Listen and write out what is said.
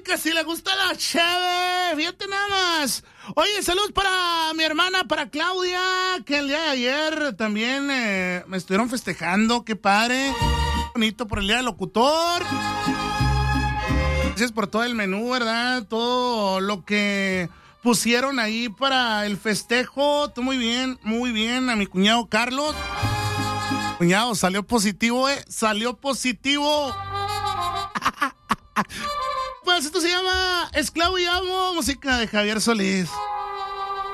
que sí le gusta la cheve. Fíjate nada más. Oye, salud para mi hermana, para Claudia, que el día de ayer también me estuvieron festejando. Qué padre. Bonito por el día del locutor. Gracias por todo el menú, ¿verdad? Todo lo que pusieron ahí para el festejo. Tú muy bien. A mi cuñado Carlos. Cuñado, salió positivo, salió positivo. Pues esto se llama Esclavo y Amo, música de Javier Solís.